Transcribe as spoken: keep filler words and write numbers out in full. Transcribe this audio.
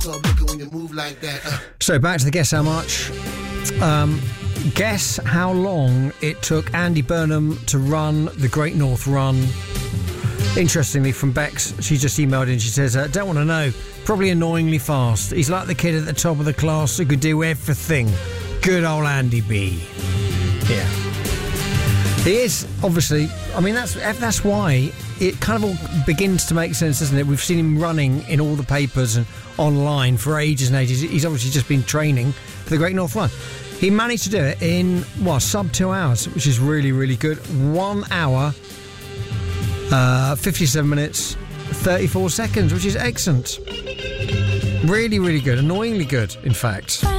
when you move like that. Uh. So back to the guess how much. Um, guess how long it took Andy Burnham to run the Great North Run. Interestingly, from Bex, she just emailed in. She says, uh, "Don't want to know. Probably annoyingly fast. He's like the kid at the top of the class who could do everything. Good old Andy B." Yeah. He is, obviously, I mean, that's that's why it kind of all begins to make sense, doesn't it? We've seen him running in all the papers and online for ages and ages. He's obviously just been training for the Great North Run. He managed to do it in, what, sub two hours, which is really, really good. One hour, uh, fifty-seven minutes, thirty-four seconds, which is excellent. Really, really good. Annoyingly good, in fact.